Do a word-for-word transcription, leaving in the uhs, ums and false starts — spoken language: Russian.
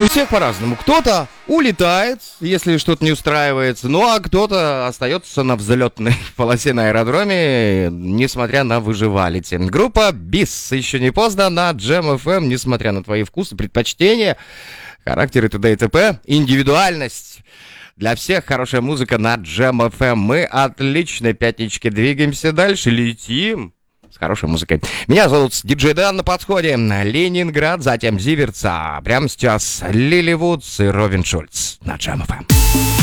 всех по-разному. Кто-то улетает, если что-то не устраивается, ну а кто-то остается на взлетной полосе на аэродроме, несмотря на выживалити. Группа БИС. Еще не поздно на Джем эф эм, несмотря на твои вкусы, предпочтения, характер и т.д. и т.п. Индивидуальность. Для всех хорошая музыка на Джем эф эм. Мы отличной пятнички двигаемся дальше, летим с хорошей музыкой. Меня зовут диджей Дэн, на подходе Ленинград, затем Зиверт. Прямо сейчас Лили Вудс и Робин Шульц на Джем эф эм.